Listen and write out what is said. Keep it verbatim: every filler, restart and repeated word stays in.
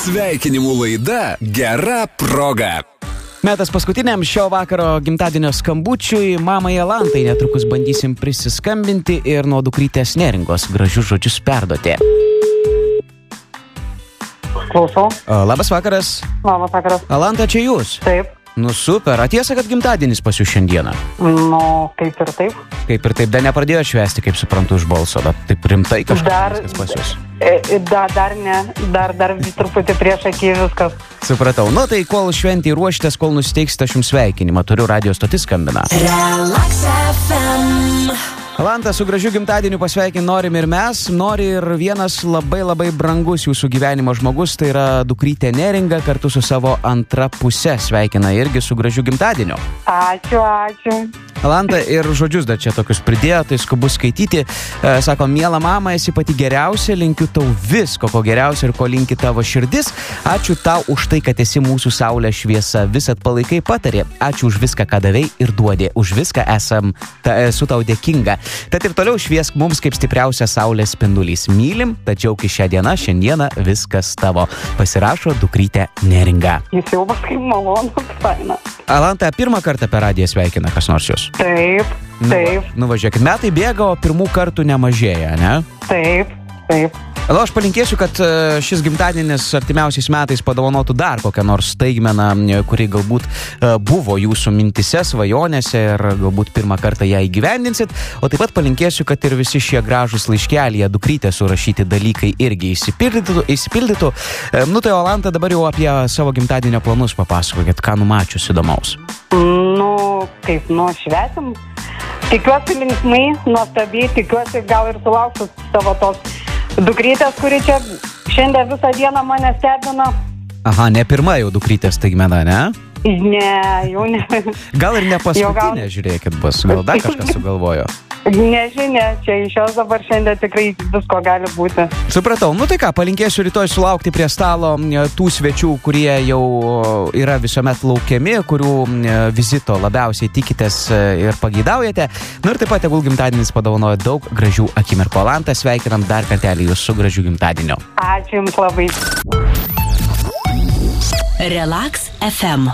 Sveikinimų laida Gera proga. Metas paskutiniam šio vakaro gimtadienio skambučiui. Mamai Jolantai netrukus bandysim prisiskambinti ir nuo dukrytės Neringos gražius žodžius perduoti. Klausau. Labas vakaras. Labas vakaras. Jolanta, čia jūs? Taip. Nu super, atiesa, kad gimtadienis pas jūs šiandieną? Nu, kaip ir taip. Kaip ir taip, dar nepradėjo švęsti, kaip suprantu, iš balso, bet taip rimtai kažkas Dar, viskas pas jūs. e, da, dar ne, dar, dar vis truputį prieš akį viskas. Supratau. Nu tai kol šventį ruoštės, kol nusiteiksite, aš jums sveikinimą. Turiu radio stotis skambina. Relax F M. Jolanta, su gražiu gimtadieniu pasveikin norim ir mes. Nori ir vienas labai labai brangus jūsų gyvenimo žmogus, tai yra dukrytė Neringa, kartu su savo antra puse sveikina irgi su gražiu gimtadieniu. Ačiū, ačiū. Jolanta, ir žodžius dar čia tokius pridėjo, tai skubu skaityti. E, sako, miela mama, esi pati geriausia, linkiu tau visko, ko geriausia ir ko linki tavo širdis. Ačiū tau už tai, kad esi mūsų saulė šviesa, visat palaikai patarė. Ačiū už viską, ką davei ir duodė. Už viską esam, ta, esu tau dėkinga. Tad ir toliau šviesk mums kaip stipriausia saulės spindulys. Mylim, tačiau kai šią dieną, šiandieną viskas tavo. Pasirašo dukrytė Neringa. Jūs jau paskui malonu, faina. Jolanta, pirmą kartą per radiją sveikina kas nors jūs? Taip, taip, Nu, nuvažiuokit, metai bėga, o pirmų kartų nemažėja, ne? taip, taip. Gal aš palinkėsiu, kad e, šis gimtadienis artimiausiais metais padovanotų dar kokią nors staigmeną, e, kuri galbūt e, buvo jūsų mintise, svajonėse ir galbūt pirmą kartą ją įgyvendinsit. O taip pat palinkėsiu, kad ir visi šie gražūs laiškelyje dukrytė surašyti dalykai irgi įsipildytų. įsipildytų. E, nu tai Jolanta, dabar jau apie savo gimtadienio planus papasakokit, ką numačius įdomaus. Nu, kaip, nu, švęsim. Tikiuosi linksmai, nuostabiai, tikiuosi gal ir sulauksiu savo tos dukrytės, kuri čia šiandien visą dieną mane stebina. Aha, ne pirma jau dukrytės staigmena, ne? Ne, jau ne. Gal ir ne Jau gal- paskutinė, žiūrėkit, bus. Gal dar kažkas sugalvojo. Nežinia, čia iš jos dabar šiandien tikrai visko gali būti. Supratau. Nu tai ką, palinkėsiu rytoj sulaukti prie stalo e, tų svečių, kurie jau yra visuomet laukiami, kurių e, vizito labiausiai tikitės e, ir pageidaujate. Nu ir taip pat tegul gimtadienis padovanoja daug gražių akimirkų. Jolanta, sveikinam dar kartelį jūs su gražiu gimtadieniu. Ačiū Jums labai. Relax F M.